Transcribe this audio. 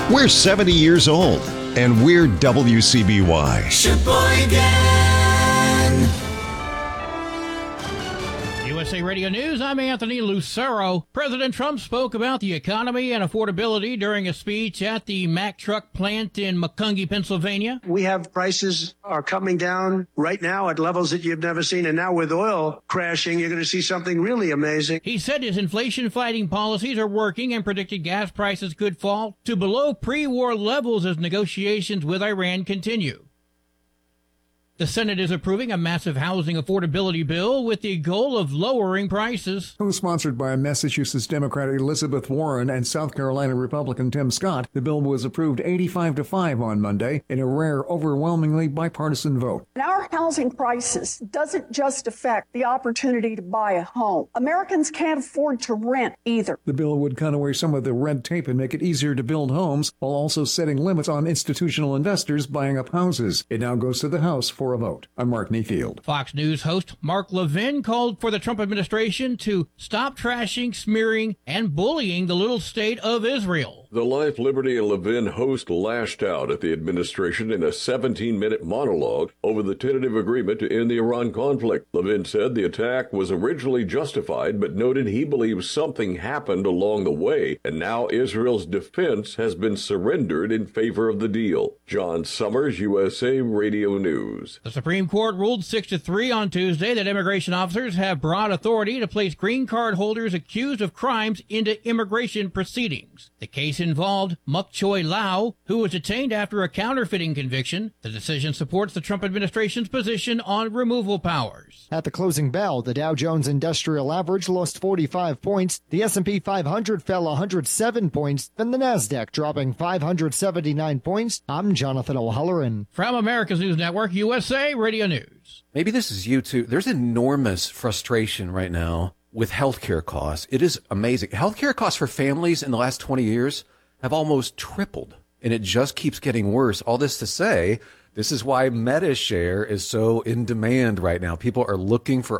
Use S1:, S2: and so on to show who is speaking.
S1: We're 70 years old, and we're WCBY.
S2: Sheboygan.
S3: USA Radio News, I'm Anthony Lucero. President Trump spoke about the economy and affordability during a speech at the Mack Truck plant in Macungie, Pennsylvania.
S4: We have prices are coming down right now at levels that you've never seen. And now with oil crashing, you're going to see something really amazing.
S3: He said his inflation-fighting policies are working and predicted gas prices could fall to below pre-war levels as negotiations with Iran continue. The Senate is approving a massive housing affordability bill with the goal of lowering prices.
S5: Co-sponsored by Massachusetts Democrat Elizabeth Warren and South Carolina Republican Tim Scott, the bill was approved 85-5 on Monday in a rare, overwhelmingly bipartisan vote.
S6: And our housing crisis doesn't just affect the opportunity to buy a home. Americans can't afford to rent either.
S5: The bill would cut away some of the red tape and make it easier to build homes while also setting limits on institutional investors buying up houses. It now goes to the House for a vote. I'm Mark Mayfield.
S3: Fox News host Mark Levin called for the Trump administration to stop trashing, smearing, and bullying the little state of Israel.
S7: The Life, Liberty, and Levin host lashed out at the administration in a 17-minute monologue over the tentative agreement to end the Iran conflict. Levin said the attack was originally justified, but noted he believes something happened along the way, and now Israel's defense has been surrendered in favor of the deal. John Summers, USA Radio News.
S3: The Supreme Court ruled 6-3 on Tuesday that immigration officers have broad authority to place green card holders accused of crimes into immigration proceedings. The case involved Muk Choi Lau, who was detained after a counterfeiting conviction. The decision supports the Trump administration's position on removal powers.
S8: At the closing bell, the Dow Jones Industrial Average lost 45 points, the S&P 500 fell 107 points, and the Nasdaq dropping 579 points. I'm Jonathan O'Halloran.
S3: From America's News Network, USA Radio News.
S9: Maybe this is you too. There's enormous frustration right now with healthcare costs. It is amazing. Healthcare costs for families in the last 20 years have almost tripled, and it just keeps getting worse. All this to say, this is why MediShare is so in demand right now. People are looking for